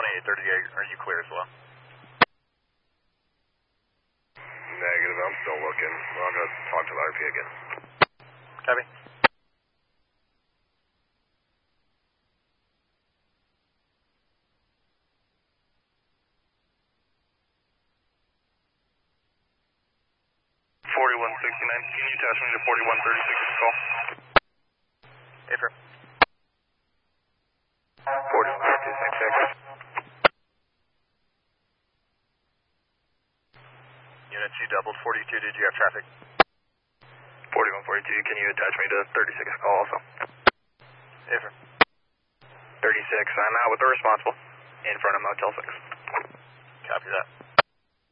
2838, are you clear as well? Negative, I'm still looking. Well, I'm going to talk to the RP again. Copy. Can you attach me to 4136's call? Affirm. 4136. Unit 2 doubled 42, did you have traffic? 4142, can you attach me to 36's call also? Affirm. 36, I'm out with the responsible in front of Motel 6. Copy that.